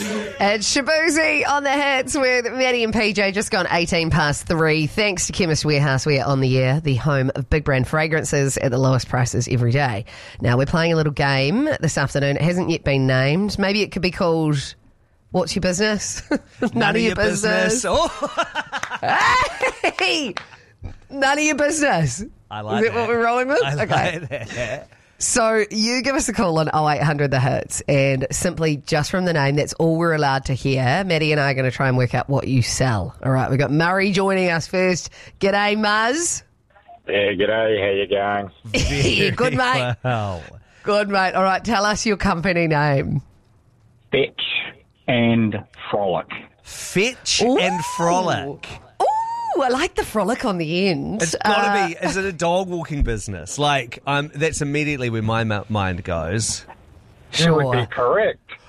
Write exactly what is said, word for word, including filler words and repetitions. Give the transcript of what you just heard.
And Shabuzi on the hits with Maddie and P J, just gone eighteen past three. Thanks to Chemist Warehouse, we are on the air, the home of big brand fragrances at the lowest prices every day. Now, we're playing a little game this afternoon. It hasn't yet been named. Maybe it could be called, What's Your Business? None, None of Your Business. business. Oh. Hey! None of Your Business. I like Is that that. what we're rolling with? I okay. like that. So you give us a call on oh eight hundred the hits, and simply just from the name, that's all we're allowed to hear. Maddie and I are going to try and work out what you sell. All right, we've got Murray joining us first. G'day, Muzz. Yeah, g'day. How you going? Yeah, good, mate. Well. Good, mate. All right, tell us your company name. Fetch and Frolic. Fetch Ooh. and Frolic. Ooh, I like the frolic on the end. It's got to Uh, be. Is it a dog walking business? Like, um, that's immediately where my m- mind goes. That would be Sure. correct.